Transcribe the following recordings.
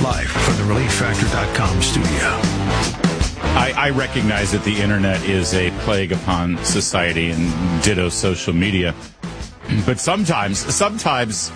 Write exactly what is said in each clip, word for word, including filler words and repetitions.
Live from the relief factor dot com studio. I, I recognize that the internet is a plague upon society and ditto social media. But sometimes, sometimes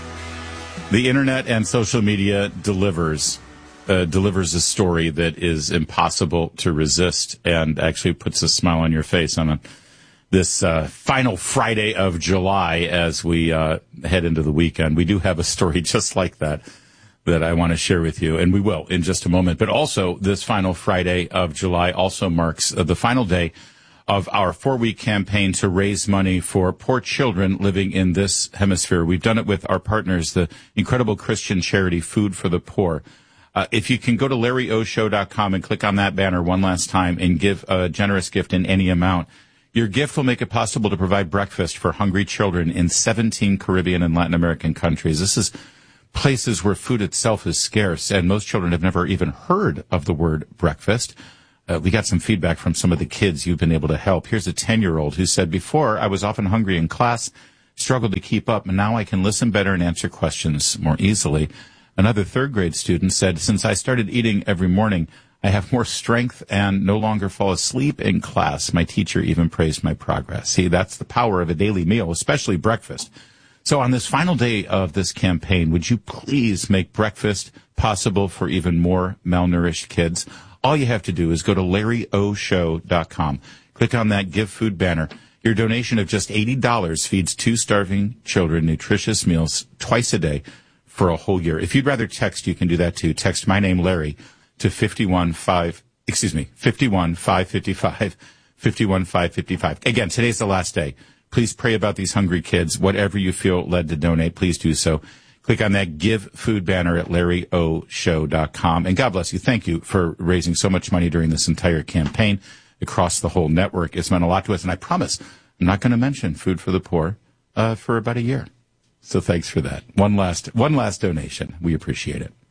the internet and social media delivers, uh, delivers a story that is impossible to resist and actually puts a smile on your face on a, this uh, final Friday of July as we uh, head into the weekend. We do have a story just like that that I want to share with you, and we will in just a moment. But also, this final Friday of July also marks uh, the final day of our four-week campaign to raise money for poor children living in this hemisphere. We've done it with our partners, the incredible Christian charity Food for the Poor. Uh, if you can go to Larry O Show dot com and click on that banner one last time and give a generous gift in any amount, your gift will make it possible to provide breakfast for hungry children in seventeen Caribbean and Latin American countries. This is places where food itself is scarce, and most children have never even heard of the word breakfast. Uh, we got some feedback from some of the kids you've been able to help. Here's a ten-year-old who said, before, I was often hungry in class, struggled to keep up, and now I can listen better and answer questions more easily. Another third-grade student said, since I started eating every morning, I have more strength and no longer fall asleep in class. My teacher even praised my progress. See, that's the power of a daily meal, especially breakfast. So on this final day of this campaign, would you please make breakfast possible for even more malnourished kids? All you have to do is go to Larry O Show dot com. Click on that Give Food banner. Your donation of just eighty dollars feeds two starving children nutritious meals twice a day for a whole year. If you'd rather text, you can do that too. Text my name, Larry, to fifty-one five, excuse me, fifty-one five fifty-five, fifty-one five fifty-five. Again, today's the last day. Please pray about these hungry kids. Whatever you feel led to donate, please do so. Click on that Give Food banner at Larry O Show dot com. And God bless you. Thank you for raising so much money during this entire campaign across the whole network. It's meant a lot to us. And I promise I'm not going to mention Food for the Poor uh, for about a year. So thanks for that. One last, one last donation. We appreciate it.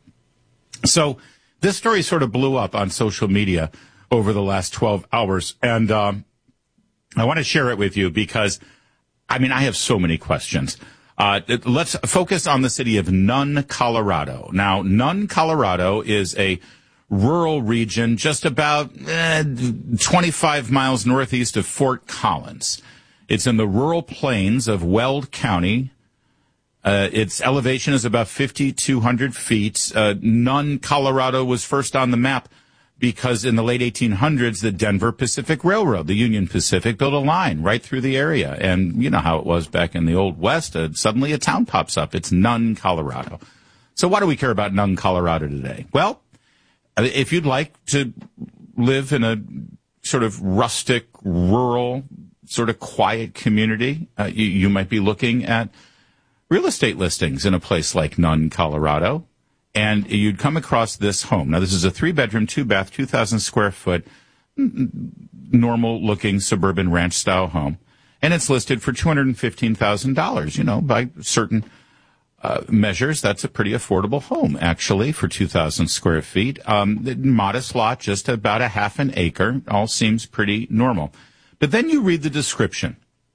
So this story sort of blew up on social media over the last twelve hours. And, um, I want to share it with you because, I mean, I have so many questions. Uh, let's focus on the city of Nunn, Colorado. Now, Nunn, Colorado is a rural region just about eh, twenty-five miles northeast of Fort Collins. It's in the rural plains of Weld County. Uh, its elevation is about fifty-two hundred feet. Uh, Nunn, Colorado was first on the map because in the late eighteen hundreds, the Denver Pacific Railroad, the Union Pacific, built a line right through the area. And you know how it was back in the Old West. Uh, suddenly a town pops up. It's Nunn, Colorado. So why do we care about Nunn, Colorado today? Well, if you'd like to live in a sort of rustic, rural, sort of quiet community, uh, you, you might be looking at real estate listings in a place like Nunn, Colorado. And you'd come across this home. Now, this is a three-bedroom, two-bath, two thousand square foot, normal-looking suburban ranch-style home. And it's listed for two hundred fifteen thousand dollars. You know, by certain uh, measures, that's a pretty affordable home, actually, for two thousand square feet. Um, modest lot, just about a half an acre. All seems pretty normal. But then you read the description.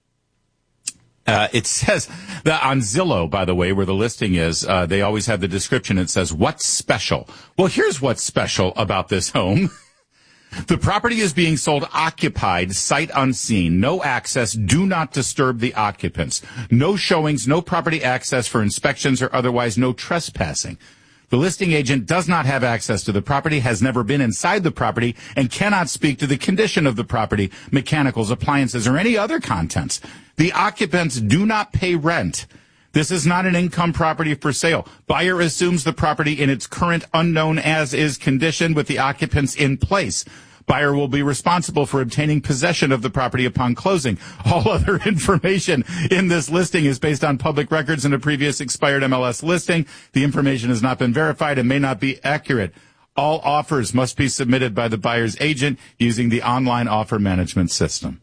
Uh, it says that on Zillow, by the way, where the listing is, uh, they always have the description. It says, what's special? Well, here's what's special about this home. The property is being sold occupied, sight unseen, no access, do not disturb the occupants, no showings, no property access for inspections or otherwise, no trespassing. The listing agent does not have access to the property, has never been inside the property, and cannot speak to the condition of the property, mechanicals, appliances, or any other contents. The occupants do not pay rent. This is not an income property for sale. Buyer assumes the property in its current unknown as-is condition with the occupants in place. Buyer will be responsible for obtaining possession of the property upon closing. All other information in this listing is based on public records and a previous expired M L S listing. The information has not been verified and may not be accurate. All offers must be submitted by the buyer's agent using the online offer management system.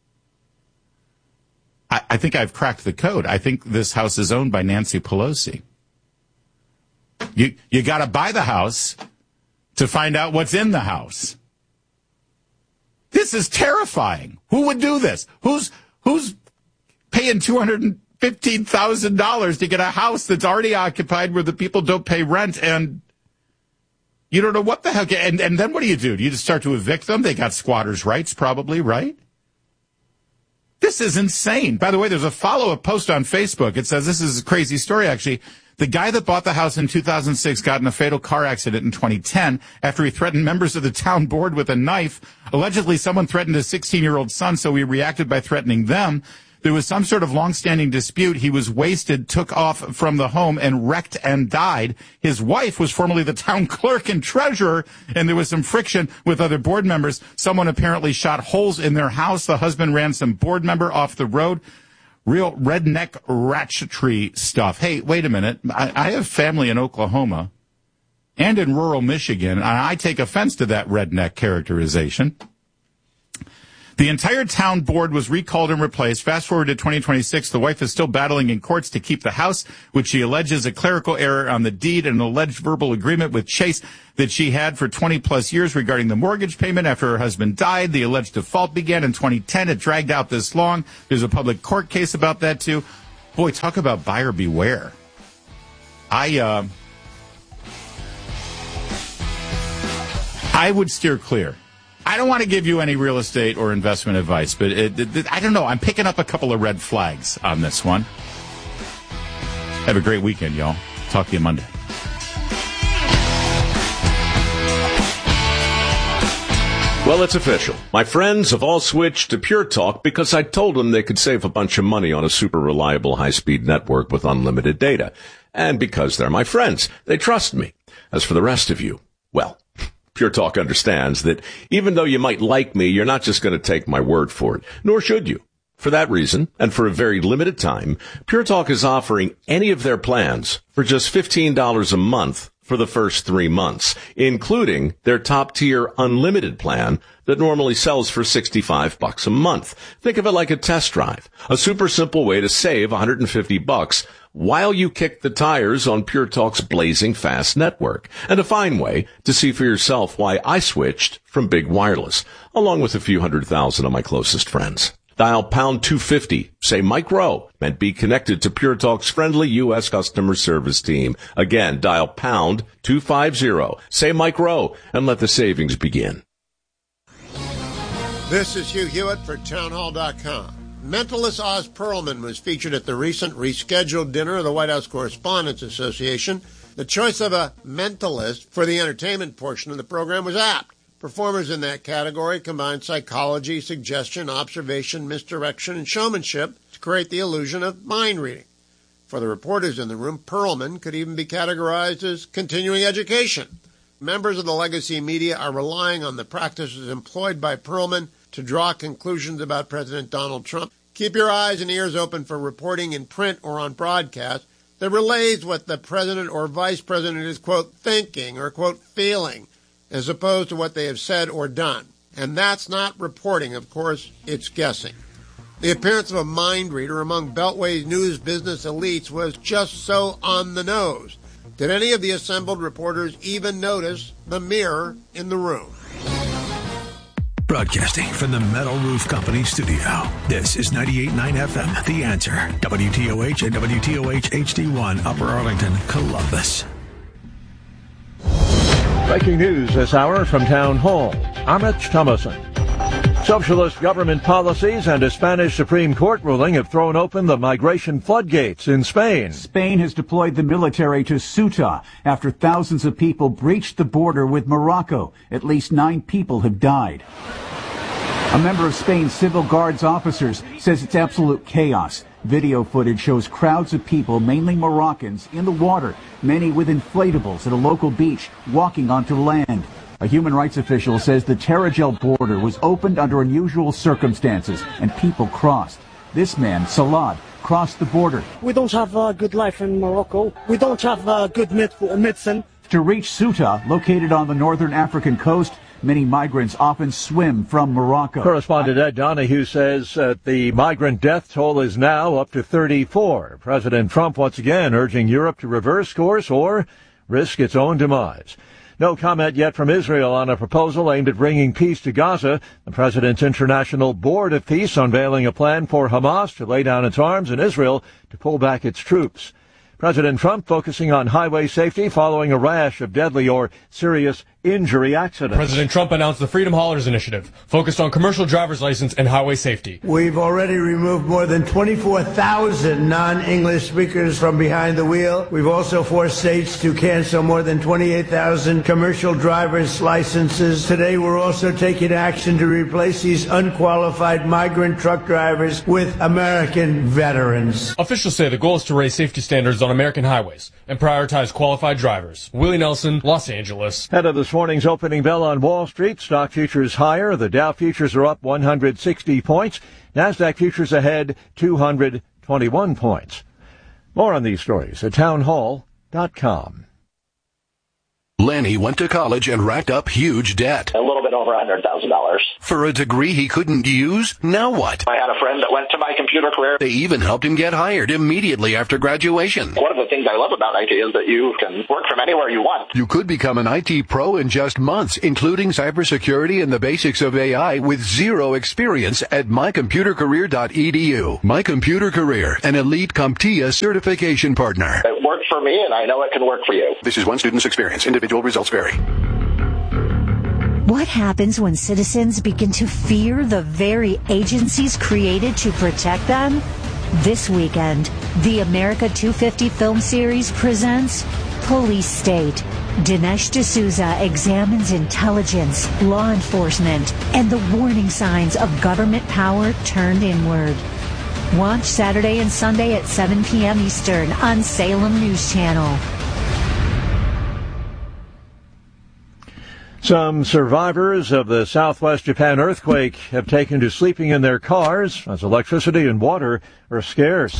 I, I think I've cracked the code. I think this house is owned by Nancy Pelosi. You, you got to buy the house to find out what's in the house. This is terrifying. Who would do this? Who's who's paying two hundred fifteen thousand dollars to get a house that's already occupied where the people don't pay rent? And You don't know what the heck. And, and then what do you do? Do you just start to evict them? They got squatters' rights probably, right? This is insane. By the way, there's a follow-up post on Facebook. It says, this is a crazy story, actually. The guy that bought the house in two thousand six got in a fatal car accident in twenty ten after he threatened members of the town board with a knife. Allegedly, someone threatened his sixteen-year-old son, so he reacted by threatening them. There was some sort of long-standing dispute. He was wasted, took off from the home, and wrecked and died. His wife was formerly the town clerk and treasurer, and there was some friction with other board members. Someone apparently shot holes in their house. The husband ran some board member off the road. Real redneck ratchetry stuff. Hey, wait a minute. I, I have family in Oklahoma and in rural Michigan, and I take offense to that redneck characterization. The entire town board was recalled and replaced. Fast forward to twenty twenty-six, the wife is still battling in courts to keep the house, which she alleges a clerical error on the deed and an alleged verbal agreement with Chase that she had for twenty plus years regarding the mortgage payment after her husband died. The alleged default began in twenty ten. It dragged out this long. There's a public court case about that too. Boy, talk about buyer beware. I, uh, I would steer clear. I don't want to give you any real estate or investment advice, but it, it, I don't know. I'm picking up a couple of red flags on this one. Have a great weekend, y'all. Talk to you Monday. Well, it's official. My friends have all switched to Pure Talk because I told them they could save a bunch of money on a super reliable high-speed network with unlimited data. And because they're my friends, they trust me. As for the rest of you, well, Pure Talk understands that even though you might like me, you're not just going to take my word for it, nor should you. For that reason, and for a very limited time, Pure Talk is offering any of their plans for just fifteen dollars a month for the first three months, including their top-tier unlimited plan that normally sells for sixty-five bucks a month. Think of it like a test drive, a super simple way to save one hundred fifty bucks while you kick the tires on Pure Talk's blazing fast network, and a fine way to see for yourself why I switched from big wireless, along with a few hundred thousand of my closest friends. Dial pound two fifty, say Mike Rowe, and be connected to Pure Talk's friendly U S customer service team. Again, dial pound two fifty, say Mike Rowe, and let the savings begin. This is Hugh Hewitt for townhall dot com. Mentalist Oz Perlman was featured at the recent rescheduled dinner of the White House Correspondents Association. The choice of a mentalist for the entertainment portion of the program was apt. Performers in that category combined psychology, suggestion, observation, misdirection, and showmanship to create the illusion of mind reading. For the reporters in the room, Perlman could even be categorized as continuing education. Members of the legacy media are relying on the practices employed by Perlman to draw conclusions about President Donald Trump. Keep your eyes and ears open for reporting in print or on broadcast that relays what the president or vice president is, quote, thinking or, quote, feeling, as opposed to what they have said or done. And that's not reporting, of course, it's guessing. The appearance of a mind reader among Beltway's news business elites was just so on the nose. Did any of the assembled reporters even notice the mirror in the room? Broadcasting from the Metal Roof Company studio. This is ninety-eight point nine F M, The Answer. W T O H and W T O H H D one, Upper Arlington, Columbus. Breaking news this hour from Town Hall. Amit Thomason. Socialist government policies and a Spanish Supreme Court ruling have thrown open the migration floodgates in Spain. Spain has deployed the military to Ceuta after thousands of people breached the border with Morocco. At least nine people have died. A member of Spain's Civil Guards officers says it's absolute chaos. Video footage shows crowds of people, mainly Moroccans, in the water, many with inflatables at a local beach, walking onto land. A human rights official says the Tarajal border was opened under unusual circumstances and people crossed. This man, Salad, crossed the border. We don't have a good life in Morocco. We don't have a good med- medicine. To reach Ceuta, located on the northern African coast, many migrants often swim from Morocco. Correspondent Ed Donahue says that the migrant death toll is now up to thirty-four. President Trump once again urging Europe to reverse course or risk its own demise. No comment yet from Israel on a proposal aimed at bringing peace to Gaza. The President's International Board of Peace unveiling a plan for Hamas to lay down its arms and Israel to pull back its troops. President Trump focusing on highway safety following a rash of deadly or serious injury accidents. President Trump announced the Freedom Haulers Initiative, focused on commercial driver's license and highway safety. We've already removed more than twenty-four thousand non-English speakers from behind the wheel. We've also forced states to cancel more than twenty-eight thousand commercial driver's licenses. Today, we're also taking action to replace these unqualified migrant truck drivers with American veterans. Officials say the goal is to raise safety standards on American highways and prioritize qualified drivers. Willie Nelson, Los Angeles. Head of this morning's opening bell on Wall Street, stock futures higher. The Dow futures are up one hundred sixty points. NASDAQ futures ahead two hundred twenty-one points. More on these stories at townhall dot com. Lenny went to college and racked up huge debt. A little bit over one hundred thousand dollars. For a degree he couldn't use? Now what? I had a friend that went to My Computer Career. They even helped him get hired immediately after graduation. One of the things I love about I T is that you can work from anywhere you want. You could become an I T pro in just months, including cybersecurity and the basics of A I with zero experience at my computer career dot e d u. My Computer Career, an elite CompTIA certification partner. It worked for me, and I know it can work for you. This is one student's experience. Individual results vary. What happens when citizens begin to fear the very agencies created to protect them? This weekend, the America two fifty film series presents Police State. Dinesh D'Souza examines intelligence, law enforcement, and the warning signs of government power turned inward. Watch Saturday and Sunday at seven p.m. Eastern on Salem News Channel. Some survivors of the Southwest Japan earthquake have taken to sleeping in their cars as electricity and water are scarce.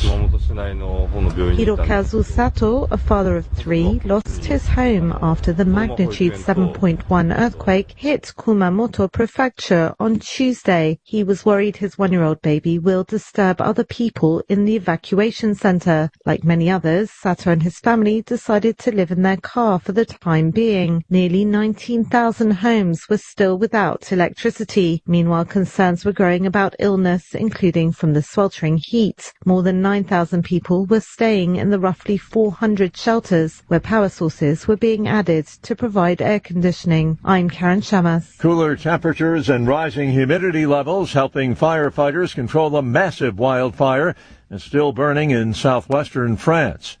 Hirokazu Sato, a father of three, lost his home after the magnitude seven point one earthquake hit Kumamoto Prefecture on Tuesday. He was worried his one-year-old baby will disturb other people in the evacuation center. Like many others, Sato and his family decided to live in their car for the time being. Nearly nineteen thousand homes were still without electricity. Meanwhile, concerns were growing about illness, including from the sweltering heat. More than nine thousand people were staying in the roughly four hundred shelters where power sources were being added to provide air conditioning. I'm Karen Shamas. Cooler temperatures and rising humidity levels helping firefighters control a massive wildfire that's still burning in southwestern France.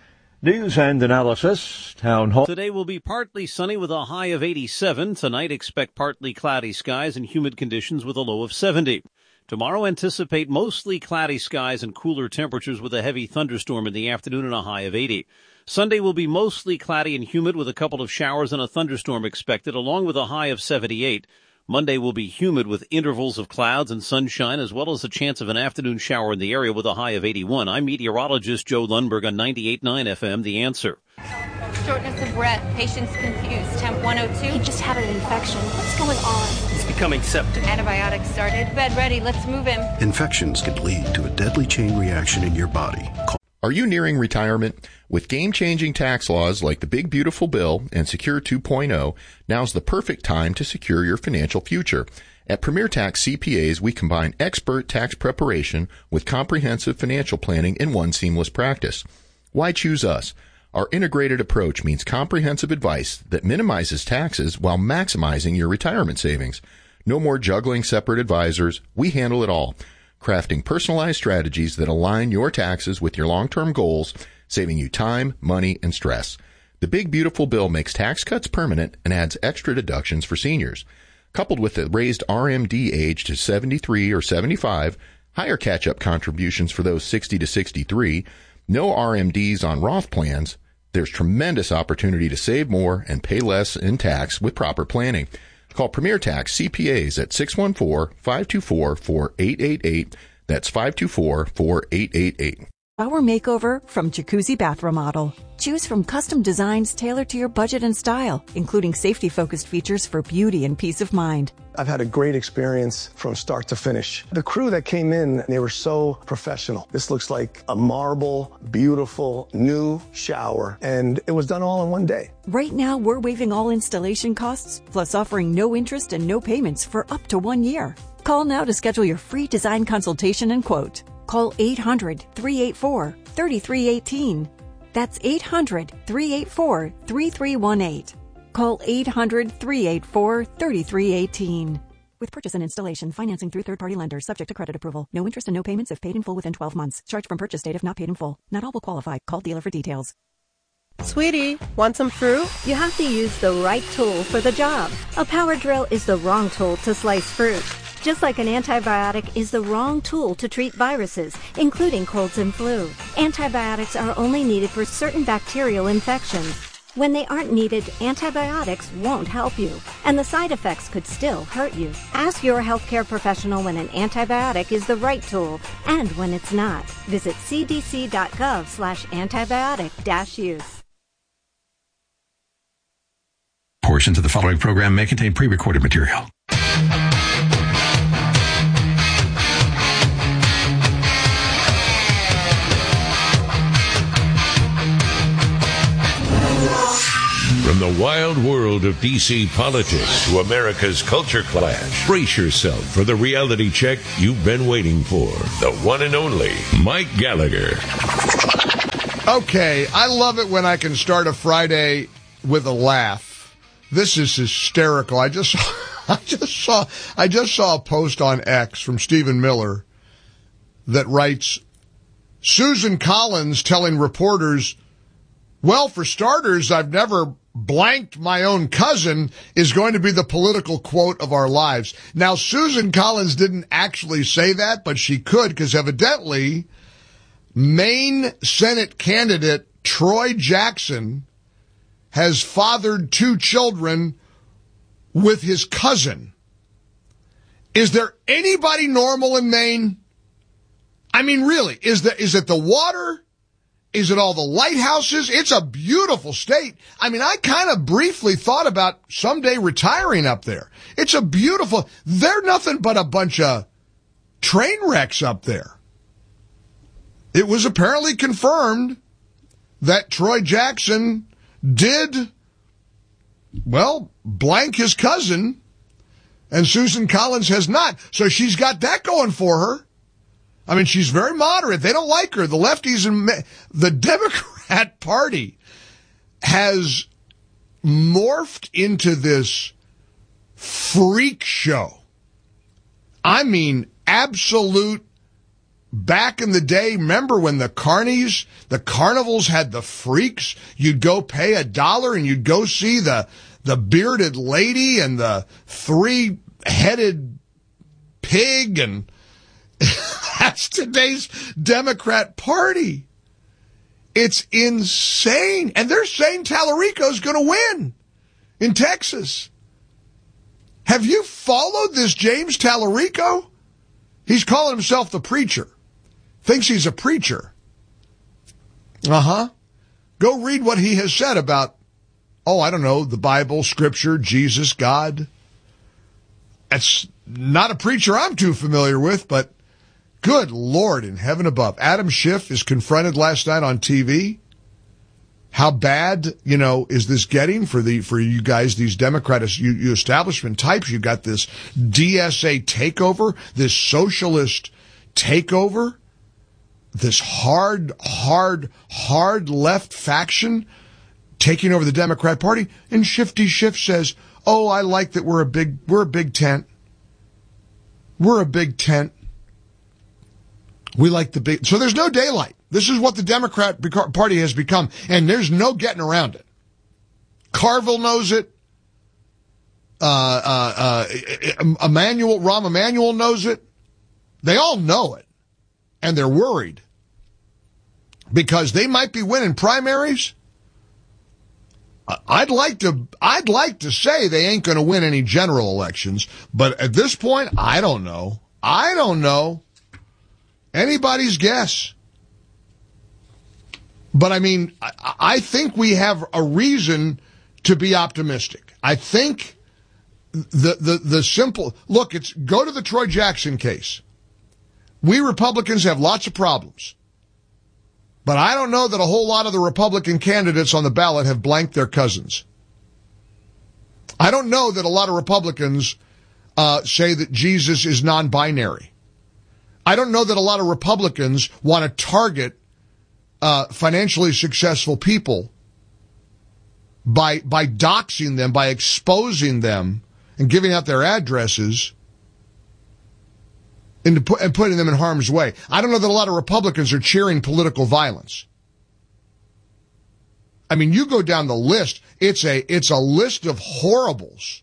News and analysis, Town Hall. Today will be partly sunny with a high of eighty-seven. Tonight, expect partly cloudy skies and humid conditions with a low of seventy. Tomorrow, anticipate mostly cloudy skies and cooler temperatures with a heavy thunderstorm in the afternoon and a high of eighty. Sunday will be mostly cloudy and humid with a couple of showers and a thunderstorm expected, along with a high of seventy-eight. Monday will be humid with intervals of clouds and sunshine, as well as a chance of an afternoon shower in the area with a high of eighty-one. I'm meteorologist Joe Lundberg on ninety-eight point nine F M, The Answer. Shortness of breath, patient's confused, temp one oh two. He just had an infection. What's going on? He's becoming septic. Antibiotics started. Bed ready, let's move him. Infections can lead to a deadly chain reaction in your body. Are you nearing retirement? With game-changing tax laws like the Big Beautiful Bill and Secure two point oh, now's the perfect time to secure your financial future. At Premier Tax C P As, we combine expert tax preparation with comprehensive financial planning in one seamless practice. Why choose us? Our integrated approach means comprehensive advice that minimizes taxes while maximizing your retirement savings. No more juggling separate advisors. We handle it all, crafting personalized strategies that align your taxes with your long-term goals, saving you time, money, and stress. The Big Beautiful Bill makes tax cuts permanent and adds extra deductions for seniors. Coupled with the raised R M D age to seventy-three or seventy-five, higher catch-up contributions for those sixty to sixty-three, no R M Ds on Roth plans, there's tremendous opportunity to save more and pay less in tax with proper planning. Call Premier Tax C P As at six one four, five two four, four eight eight eight. That's five two four, four eight eight eight. Our makeover from Jacuzzi Bath Remodel. Choose from custom designs tailored to your budget and style, including safety-focused features for beauty and peace of mind. I've had a great experience from start to finish. The crew that came in, they were so professional. This looks like a marble, beautiful, new shower, and it was done all in one day. Right now, we're waiving all installation costs, plus offering no interest and no payments for up to one year. Call now to schedule your free design consultation and quote. Call eight hundred, three eight four, three three one eight. That's eight hundred, three eight four, three three one eight. Call eight hundred, three eight four, three three one eight. With purchase and installation, financing through third-party lenders, subject to credit approval. No interest and no payments if paid in full within twelve months. Charge from purchase date if not paid in full. Not all will qualify. Call dealer for details. Sweetie, want some fruit? You have to use the right tool for the job. A power drill is the wrong tool to slice fruit. Just like an antibiotic is the wrong tool to treat viruses, including colds and flu. Antibiotics are only needed for certain bacterial infections. When they aren't needed, antibiotics won't help you, and the side effects could still hurt you. Ask your healthcare professional when an antibiotic is the right tool and when it's not. Visit cdc.gov slash antibiotic dash use. Portions of the following program may contain pre-recorded material. From the wild world of D C politics to America's culture clash, brace yourself for the reality check you've been waiting for. The one and only Mike Gallagher. Okay, I love it when I can start a Friday with a laugh. This is hysterical. I just, I just saw, I just saw a post on X from Stephen Miller that writes, Susan Collins telling reporters, well, for starters, I've never blanked my own cousin is going to be the political quote of our lives. Now, Susan Collins didn't actually say that, but she could, because evidently Maine Senate candidate Troy Jackson has fathered two children with his cousin. Is there anybody normal in Maine? I mean, really, is the, is it the water? Is it all the lighthouses? It's a beautiful state. I mean, I kind of briefly thought about someday retiring up there. It's a beautiful, they're nothing but a bunch of train wrecks up there. It was apparently confirmed that Troy Jackson did, well, blank his cousin, and Susan Collins has not. So she's got that going for her. I mean, she's very moderate. They don't like her. The lefties and the Democrat Party has morphed into this freak show. I mean, absolute back in the day. Remember when the carnies, the carnivals had the freaks? You'd go pay a dollar and you'd go see the, the bearded lady and the three-headed pig, and that's today's Democrat Party. It's insane. And they're saying Tallarico's going to win in Texas. Have you followed this James Tallarico? He's calling himself the preacher. Thinks he's a preacher. Uh-huh. Go read what he has said about, oh, I don't know, the Bible, Scripture, Jesus, God. That's not a preacher I'm too familiar with, but good Lord in heaven above. Adam Schiff is confronted last night on T V. How bad, you know, is this getting for the for you guys, these Democrats, you, you establishment types? You got this D S A takeover, this socialist takeover, this hard, hard, hard left faction taking over the Democrat Party. And Shifty Schiff says, "Oh, I like that we're a big we're a big tent. We're a big tent. We like the big," so there's no daylight. This is what the Democrat Party has become, and there's no getting around it. Carville knows it. Uh, uh, uh, Emanuel, Rahm Emanuel knows it. They all know it, and they're worried because they might be winning primaries. I'd like to, I'd like to say they ain't going to win any general elections, but at this point, I don't know. I don't know. Anybody's guess. But I mean, I, I think we have a reason to be optimistic. I think the, the, the simple, look, it's go to the Troy Jackson case. We Republicans have lots of problems. But I don't know that a whole lot of the Republican candidates on the ballot have blanked their cousins. I don't know that a lot of Republicans uh, say that Jesus is non-binary. I don't know that a lot of Republicans want to target uh, financially successful people by by doxing them, by exposing them, and giving out their addresses and, put, and putting them in harm's way. I don't know that a lot of Republicans are cheering political violence. I mean, you go down the list, it's a it's a list of horribles,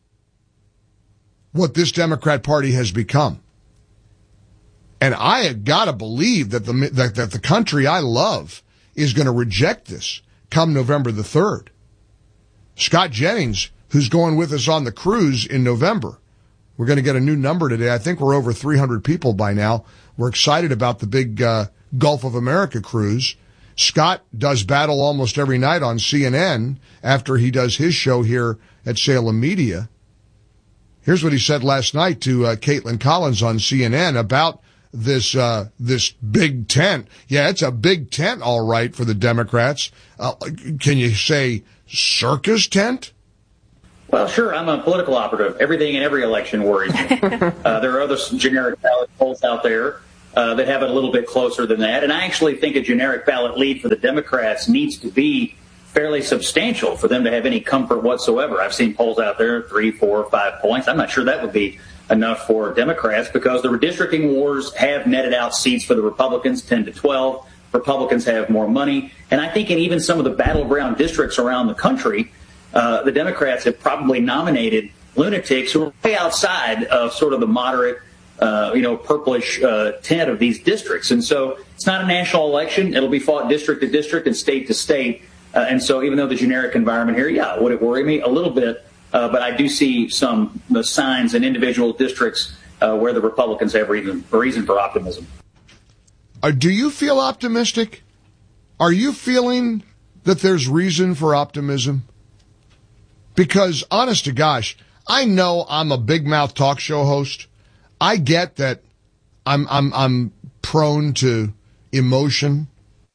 what this Democrat Party has become. And I have got to believe that the that, that the country I love is going to reject this come November the third. Scott Jennings, who's going with us on the cruise in November, we're going to get a new number today. I think we're over three hundred people by now. We're excited about the big uh, Gulf of America cruise. Scott does battle almost every night on C N N after he does his show here at Salem Media. Here's what he said last night to uh, Caitlin Collins on C N N about this uh, this big tent. Yeah, it's a big tent, all right, for the Democrats. Uh, can you say circus tent? Well, sure. I'm a political operative. Everything in every election worries me. uh, there are other generic ballot polls out there uh, that have it a little bit closer than that. And I actually think a generic ballot lead for the Democrats needs to be fairly substantial for them to have any comfort whatsoever. I've seen polls out there, three, four, five points. I'm not sure that would be enough for Democrats because the redistricting wars have netted out seats for the Republicans, ten to twelve. Republicans have more money. And I think in even some of the battleground districts around the country, uh, the Democrats have probably nominated lunatics who are way outside of sort of the moderate, uh, you know, purplish uh, tent of these districts. And so it's not a national election. It'll be fought district to district and state to state. Uh, and so even though the generic environment here, yeah, would it worry me a little bit? Uh, but I do see some the signs in individual districts uh, where the Republicans have reason, reason for optimism. Uh, do you feel optimistic? Are you feeling that there's reason for optimism? Because, honest to gosh, I know I'm a big mouth talk show host. I get that I'm I'm I'm prone to emotion.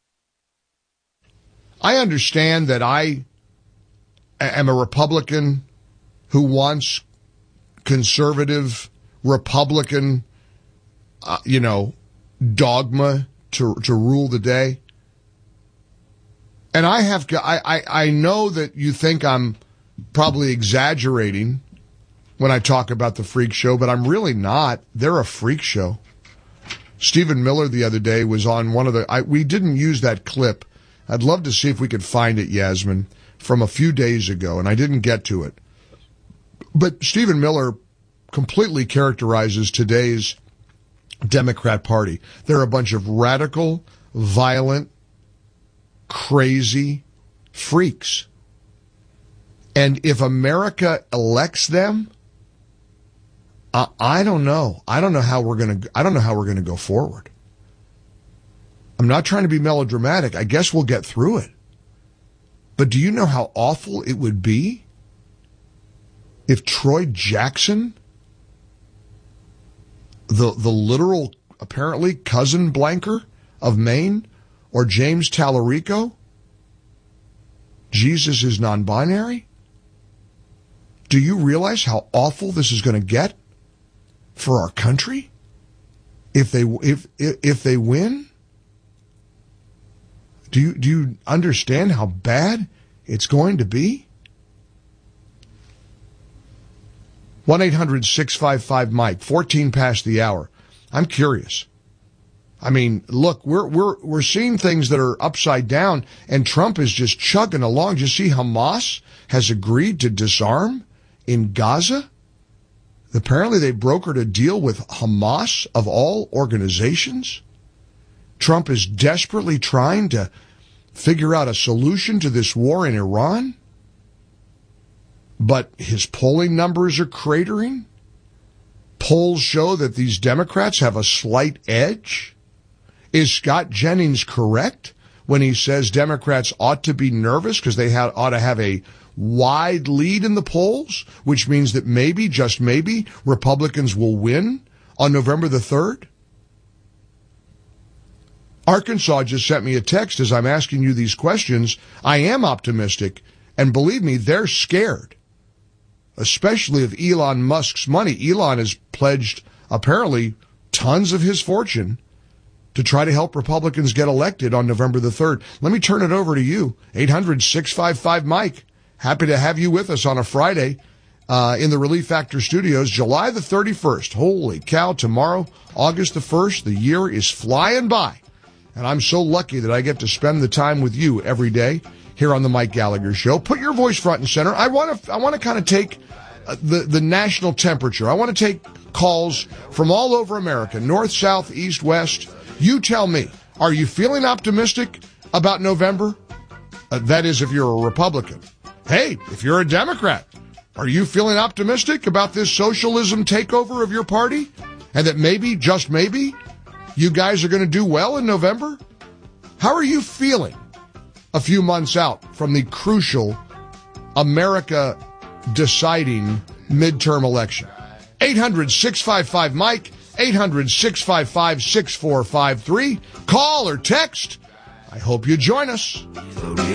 I understand that I am a Republican who wants conservative Republican, uh, you know, dogma to to rule the day. And I have I, I, I know that you think I'm probably exaggerating when I talk about the freak show, but I'm really not. They're a freak show. Stephen Miller the other day was on one of the I, we didn't use that clip. I'd love to see if we could find it, Yasmin, from a few days ago, and I didn't get to it. But Stephen Miller completely characterizes today's Democrat Party. They're a bunch of radical, violent, crazy freaks. And if America elects them, uh, I don't know. I don't know how we're going to, I don't know how we're going to go forward. I'm not trying to be melodramatic. I guess we'll get through it. But do you know how awful it would be if Troy Jackson, the the literal, apparently, cousin Blanker of Maine, or James Tallarico, Jesus is non-binary? Do you realize how awful this is going to get for our country if they if if, if they win? Do you do you understand how bad it's going to be? one eight hundred six five five Mike, fourteen past the hour. I'm curious. I mean, look, we're we're we're seeing things that are upside down, and Trump is just chugging along. Do you see Hamas has agreed to disarm in Gaza? Apparently they brokered a deal with Hamas, of all organizations. Trump is desperately trying to figure out a solution to this war in Iran. But his polling numbers are cratering. Polls show that these Democrats have a slight edge. Is Scott Jennings correct when he says Democrats ought to be nervous because they ha- ought to have a wide lead in the polls, which means that maybe, just maybe, Republicans will win on November the third? Arkansas just sent me a text as I'm asking you these questions. I am optimistic, and believe me, they're scared, especially of Elon Musk's money. Elon has pledged, apparently, tons of his fortune to try to help Republicans get elected on November the third. Let me turn it over to you. eight hundred, six five five, Mike. Happy to have you with us on a Friday uh, in the Relief Factor studios, July the thirty-first. Holy cow, tomorrow, August the first, the year is flying by. And I'm so lucky that I get to spend the time with you every day here on the Mike Gallagher Show. Put your voice front and center. I want to I want to kind of take uh, the, the national temperature. I want to take calls from all over America, north, south, east, west. You tell me, are you feeling optimistic about November? Uh, that is, if you're a Republican. Hey, if you're a Democrat, are you feeling optimistic about this socialism takeover of your party? And that maybe, just maybe, you guys are going to do well in November? How are you feeling a few months out from the crucial America deciding midterm election? eight hundred, six five five, Mike, eight hundred, six five five, six four five three. Call or text. I hope you join us.